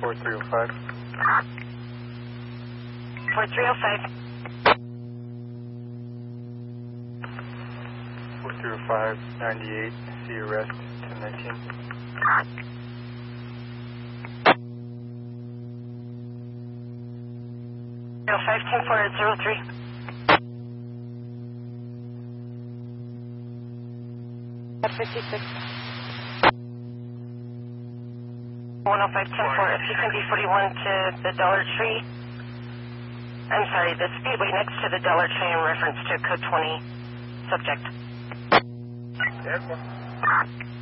4305. 4305. 4305, 98, see arrest, 1019. 510-403. 56. 105-10-4, if you can be 41 to the Dollar Tree. I'm sorry, the Speedway next to the Dollar Tree in reference to code 20 subject. Yes,